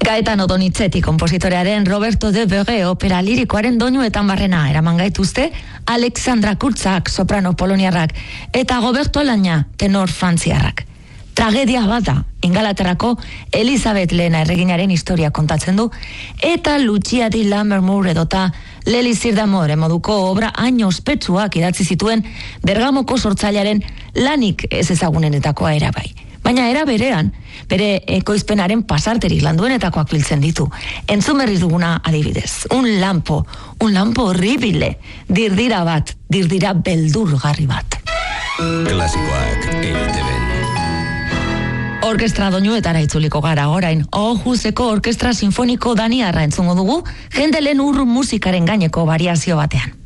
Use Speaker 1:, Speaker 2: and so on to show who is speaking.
Speaker 1: Gaetano Donizetti kompositorearen Roberto de Bege opera lirikoaren doinuetan barrena eraman gaituzte Alexandra Kurtzak soprano poloniarrak eta Goberto Laña tenor frantziarrak. Tragedia bat da, Ingalaterrako Elizabeth Lehena erreginaren historia kontatzen du, eta Lucia di Lammermoor edota L'Elixir d'Amore moduko obra hain ospetsuak idatzi zituen Bergamoko sortzailearen lanik ez ezagunenetakoa era bai. Baina era berean, bere ekoizpenaren pasarterik landuenetakoak biltzen ditu. Entzun berriz duguna adibidez. Un lampo horribile, dirdira bat, dirdira beldurgarri bat.
Speaker 2: Klasikoak EITB-n.
Speaker 1: Orkestra doinuetara itzuliko gara orain. Aarhuseko Orkestra Sinfoniko Daniarra entzungo dugu, Händelen musikaren gaineko variazio batean.